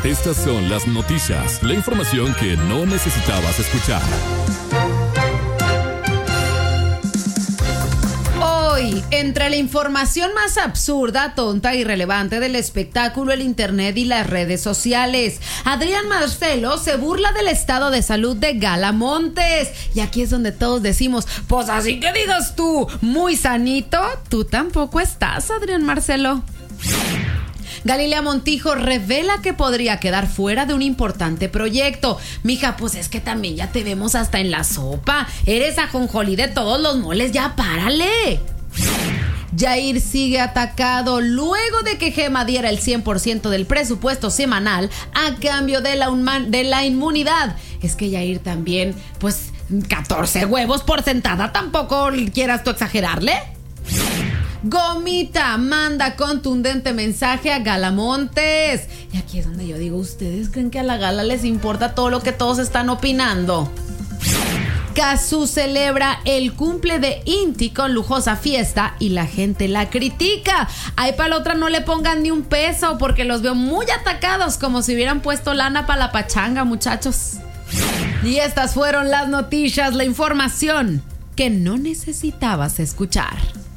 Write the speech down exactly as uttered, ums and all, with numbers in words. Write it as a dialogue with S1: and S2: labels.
S1: Estas son las noticias, la información que no necesitabas escuchar.
S2: Hoy, entre la información más absurda, tonta e irrelevante del espectáculo, el internet y las redes sociales, Adrián Marcelo se burla del estado de salud de Gala Montes. Y aquí es donde todos decimos, pues así que digas tú, muy sanito, tú tampoco estás, Adrián Marcelo. Galilea Montijo revela que podría quedar fuera de un importante proyecto. Mija, pues es que también ya te vemos hasta en la sopa. Eres ajonjolí de todos los moles, ya párale. Yair sigue atacado luego de que Gema diera el cien por ciento del presupuesto semanal a cambio de la, unman- de la inmunidad. Es que Yair también, pues, catorce huevos por sentada, tampoco quieras tú exagerarle. Gomita manda contundente mensaje a Gala Montes. Y aquí es donde yo digo, ¿ustedes creen que a la Gala les importa todo lo que todos están opinando? Cazzu celebra el cumple de Inti con lujosa fiesta y la gente la critica. Ay, para la otra no le pongan ni un peso porque los veo muy atacados, como si hubieran puesto lana para la pachanga, muchachos. Y estas fueron las noticias, la información que no necesitabas escuchar.